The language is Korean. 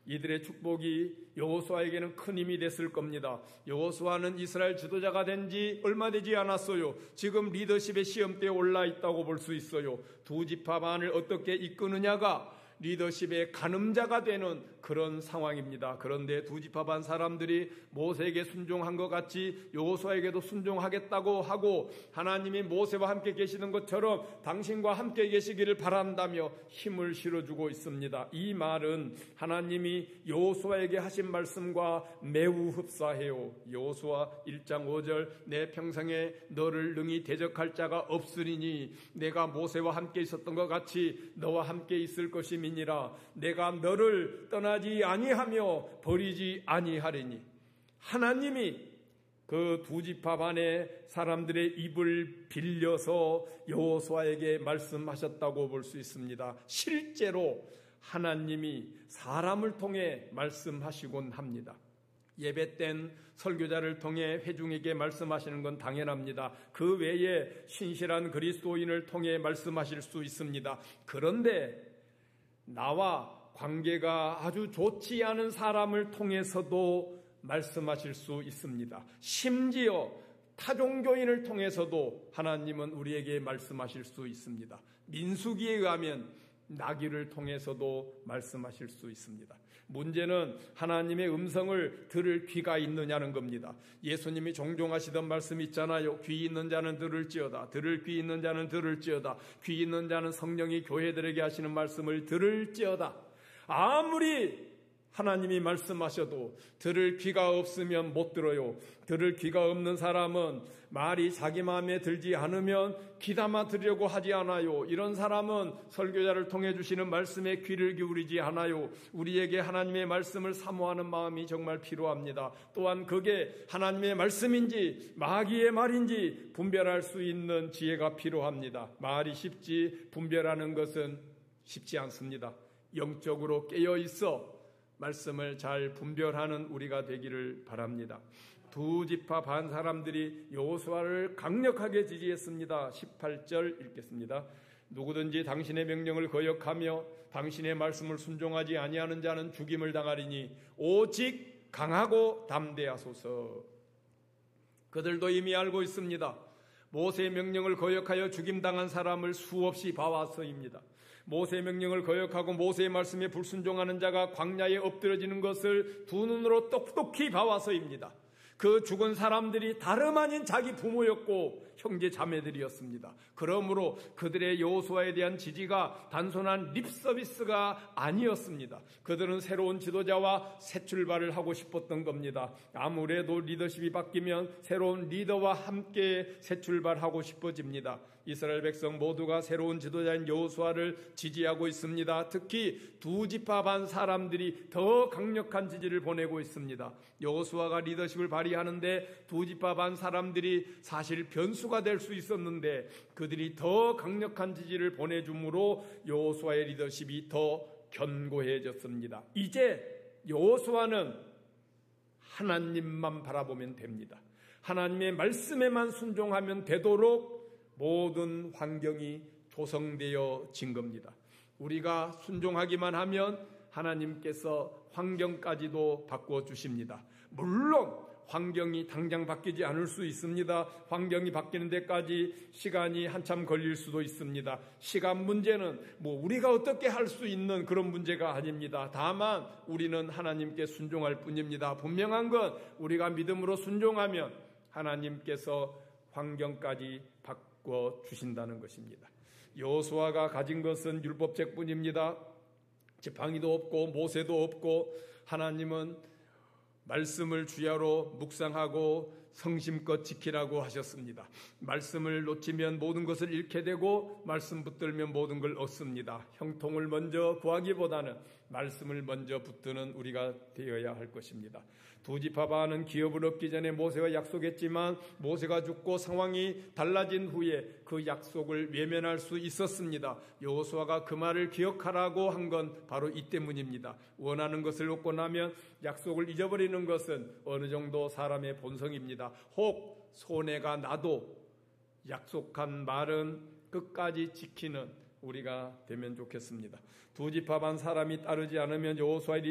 이들의 축복이 여호수아에게는 큰 힘이 됐을 겁니다. 여호수아는 이스라엘 지도자가 된 지 얼마 되지 않았어요. 지금 리더십의 시험대에 올라 있다고 볼 수 있어요. 두 지파 반을 어떻게 이끄느냐가 리더십의 가늠자가 되는 그런 상황입니다. 그런데 두 지파 반 사람들이 모세에게 순종한 것 같이 여호수아에게도 순종하겠다고 하고 하나님이 모세와 함께 계시는 것처럼 당신과 함께 계시기를 바란다며 힘을 실어주고 있습니다. 이 말은 하나님이 여호수아에게 하신 말씀과 매우 흡사해요. 여호수아 1장 5절 내 평생에 너를 능히 대적할 자가 없으리니 내가 모세와 함께 있었던 것 같이 너와 함께 있을 것이니 내가 너를 떠나지 아니하며 버리지 아니하리니. 하나님이 그 두 지파 반의 사람들의 입을 빌려서 여호수아에게 말씀하셨다고 볼 수 있습니다. 실제로 하나님이 사람을 통해 말씀하시곤 합니다. 예배 땐 설교자를 통해 회중에게 말씀하시는 건 당연합니다. 그 외에 신실한 그리스도인을 통해 말씀하실 수 있습니다. 그런데 나와 관계가 아주 좋지 않은 사람을 통해서도 말씀하실 수 있습니다. 심지어 타종교인을 통해서도 하나님은 우리에게 말씀하실 수 있습니다. 민수기에 의하면 나귀를 통해서도 말씀하실 수 있습니다. 문제는 하나님의 음성을 들을 귀가 있느냐는 겁니다. 예수님이 종종 하시던 말씀이 있잖아요. 귀 있는 자는 들을지어다. 들을 귀 있는 자는 들을지어다. 귀 있는 자는 성령이 교회들에게 하시는 말씀을 들을지어다. 아무리 하나님이 말씀하셔도 들을 귀가 없으면 못 들어요. 들을 귀가 없는 사람은 말이 자기 마음에 들지 않으면 귀담아 들으려고 하지 않아요. 이런 사람은 설교자를 통해 주시는 말씀에 귀를 기울이지 않아요. 우리에게 하나님의 말씀을 사모하는 마음이 정말 필요합니다. 또한 그게 하나님의 말씀인지 마귀의 말인지 분별할 수 있는 지혜가 필요합니다. 말이 쉽지 분별하는 것은 쉽지 않습니다. 영적으로 깨어 있어 말씀을 잘 분별하는 우리가 되기를 바랍니다. 두 지파 반 사람들이 여호수아를 강력하게 지지했습니다. 18절 읽겠습니다. 누구든지 당신의 명령을 거역하며 당신의 말씀을 순종하지 아니하는 자는 죽임을 당하리니 오직 강하고 담대하소서. 그들도 이미 알고 있습니다. 모세의 명령을 거역하여 죽임당한 사람을 수없이 봐왔어입니다. 모세의 명령을 거역하고 모세의 말씀에 불순종하는 자가 광야에 엎드러지는 것을 두 눈으로 똑똑히 봐와서입니다. 그 죽은 사람들이 다름 아닌 자기 부모였고 형제 자매들이었습니다. 그러므로 그들의 여호수아에 대한 지지가 단순한 립서비스가 아니었습니다. 그들은 새로운 지도자와 새 출발을 하고 싶었던 겁니다. 아무래도 리더십이 바뀌면 새로운 리더와 함께 새 출발하고 싶어집니다. 이스라엘 백성 모두가 새로운 지도자인 여호수아를 지지하고 있습니다. 특히 두 지파 반 사람들이 더 강력한 지지를 보내고 있습니다. 여호수아가 리더십을 발휘하는데 두 지파 반 사람들이 사실 변수가 될 수 있었는데 그들이 더 강력한 지지를 보내줌으로 여호수아의 리더십이 더 견고해졌습니다. 이제 여호수아는 하나님만 바라보면 됩니다. 하나님의 말씀에만 순종하면 되도록 모든 환경이 조성되어진 겁니다. 우리가 순종하기만 하면 하나님께서 환경까지도 바꿔주십니다. 물론 환경이 당장 바뀌지 않을 수 있습니다. 환경이 바뀌는 데까지 시간이 한참 걸릴 수도 있습니다. 시간 문제는 우리가 어떻게 할 수 있는 그런 문제가 아닙니다. 다만 우리는 하나님께 순종할 뿐입니다. 분명한 건 우리가 믿음으로 순종하면 하나님께서 환경까지 바꿔주신다는 것입니다. 여호수아가 가진 것은 율법책뿐입니다. 지팡이도 없고 모세도 없고 하나님은 말씀을 주야로 묵상하고 성심껏 지키라고 하셨습니다. 말씀을 놓치면 모든 것을 잃게 되고 말씀 붙들면 모든 걸 얻습니다. 형통을 먼저 구하기보다는 말씀을 먼저 붙드는 우리가 되어야 할 것입니다. 두 지파 반은 기업을 얻기 전에 모세와 약속했지만 모세가 죽고 상황이 달라진 후에 그 약속을 외면할 수 있었습니다. 여호수아가 그 말을 기억하라고 한 건 바로 이 때문입니다. 원하는 것을 얻고 나면 약속을 잊어버리는 것은 어느 정도 사람의 본성입니다. 혹 손해가 나도 약속한 말은 끝까지 지키는 우리가 되면 좋겠습니다. 두 지파 반 사람이 따르지 않으면 여호수아의